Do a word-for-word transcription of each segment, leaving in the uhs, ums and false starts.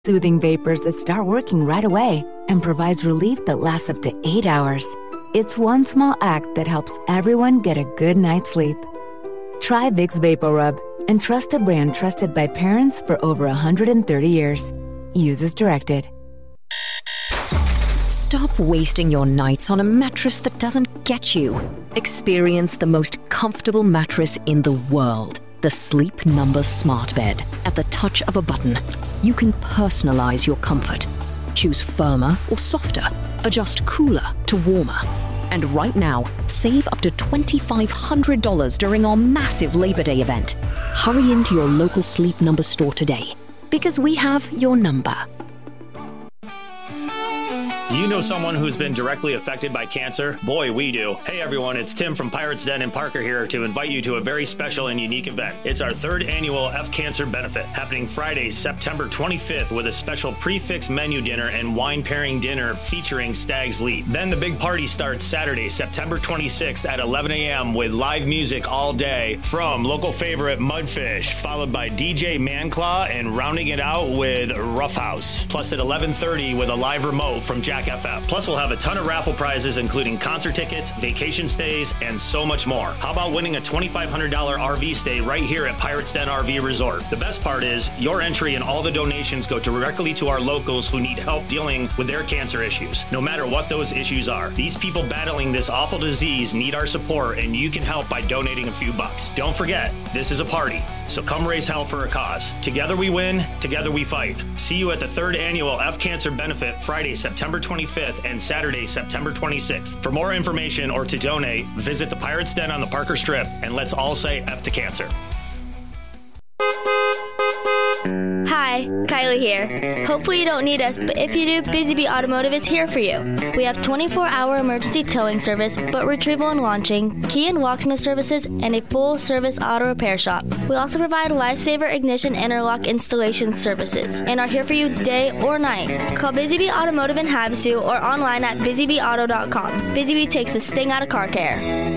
Soothing vapors that start working right away and provides relief that lasts up to eight hours. It's one small act that helps everyone get a good night's sleep. Try Vicks VapoRub and trust a brand trusted by parents for over one hundred thirty years. Use as directed. Stop wasting your nights on a mattress that doesn't get you. Experience the most comfortable mattress in the world. The Sleep Number Smart Bed. At the touch of a button, you can personalize your comfort. Choose firmer or softer. Adjust cooler to warmer. And right now, save up to two thousand five hundred dollars during our massive Labor Day event. Hurry into your local Sleep Number store today, because we have your number. You know someone who's been directly affected by cancer? Boy, we do. Hey everyone, it's Tim from Pirates Den and Parker here to invite you to a very special and unique event. It's our third annual F Cancer Benefit, happening Friday, September twenty-fifth, with a special prix-fixe menu dinner and wine pairing dinner featuring Stag's Leap. Then the big party starts Saturday, September twenty-sixth at eleven a.m. with live music all day from local favorite Mudfish, followed by D J Manclaw, and rounding it out with Roughhouse. Plus at eleven thirty with a live remote from Jack F F. Plus, we'll have a ton of raffle prizes, including concert tickets, vacation stays, and so much more. How about winning a twenty-five hundred dollars R V stay right here at Pirates Den R V Resort? The best part is, your entry and all the donations go directly to our locals who need help dealing with their cancer issues, no matter what those issues are. These people battling this awful disease need our support, and you can help by donating a few bucks. Don't forget, this is a party, so come raise hell for a cause. Together we win, together we fight. See you at the third annual F Cancer Benefit, Friday, September twenty-fifth and Saturday, September twenty-sixth. For more information or to donate, visit the Pirates Den on the Parker Strip, and let's all say F to cancer. Hi, Kylie here. Hopefully you don't need us, but if you do, Busy Bee Automotive is here for you. We have twenty-four hour emergency towing service, boat retrieval and launching, key and locksmith services, and a full-service auto repair shop. We also provide Lifesaver ignition interlock installation services and are here for you day or night. Call Busy Bee Automotive in Havasu or online at busy bee auto dot com. Busy Bee takes the sting out of car care.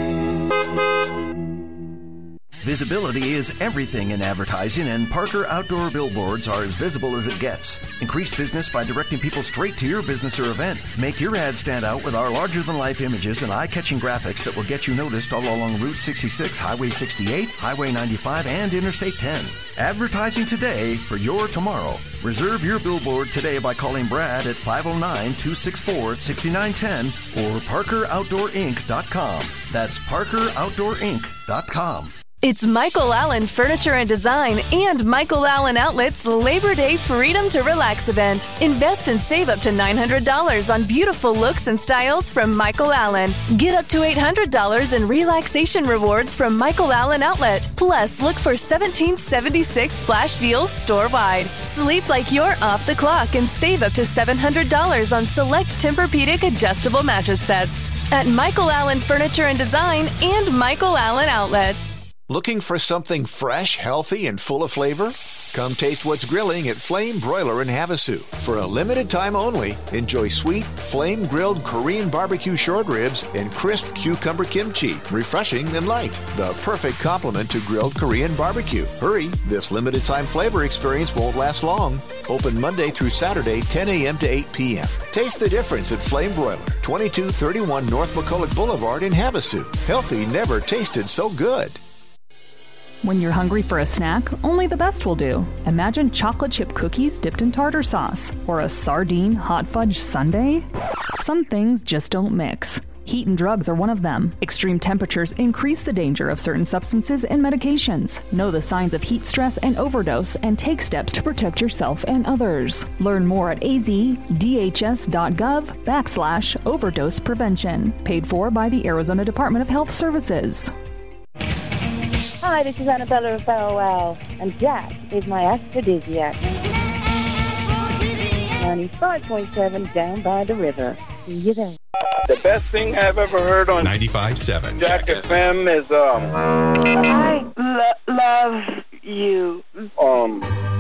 Visibility is everything in advertising, and Parker Outdoor Billboards are as visible as it gets. Increase business by directing people straight to your business or event. Make your ad stand out with our larger-than-life images and eye-catching graphics that will get you noticed all along Route sixty-six, Highway sixty-eight, Highway ninety-five, and Interstate ten. Advertising today for your tomorrow. Reserve your billboard today by calling Brad at five oh nine, two six four, six nine one oh or parker outdoor inc dot com. That's parker outdoor inc dot com. It's Michael Allen Furniture and Design and Michael Allen Outlet's Labor Day Freedom to Relax event. Invest and save up to nine hundred dollars on beautiful looks and styles from Michael Allen. Get up to eight hundred dollars in relaxation rewards from Michael Allen Outlet. Plus, look for seventeen seventy-six flash deals store-wide. Sleep like you're off the clock and save up to seven hundred dollars on select Tempur-Pedic adjustable mattress sets at Michael Allen Furniture and Design and Michael Allen Outlet. Looking for something fresh, healthy, and full of flavor? Come taste what's grilling at Flame Broiler in Havasu. For a limited time only, enjoy sweet, flame-grilled Korean barbecue short ribs and crisp cucumber kimchi, refreshing and light. The perfect complement to grilled Korean barbecue. Hurry, this limited time flavor experience won't last long. Open Monday through Saturday, ten a.m. to eight p.m. Taste the difference at Flame Broiler, twenty-two thirty-one North McCulloch Boulevard in Havasu. Healthy never tasted so good. When you're hungry for a snack, only the best will do. Imagine chocolate chip cookies dipped in tartar sauce, or a sardine hot fudge sundae. Some things just don't mix. Heat and drugs are one of them. Extreme temperatures increase the danger of certain substances and medications. Know the signs of heat stress and overdose and take steps to protect yourself and others. Learn more at azdhs.gov backslash overdose prevention. Paid for by the Arizona Department of Health Services. Hi, this is Annabella of Bow Wow, and Jack is my aphrodisiac. ninety-five point seven down by the river. See you there. The best thing I've ever heard on ninety-five point seven Jack, Jack F M is, um... I lo- love you. Um...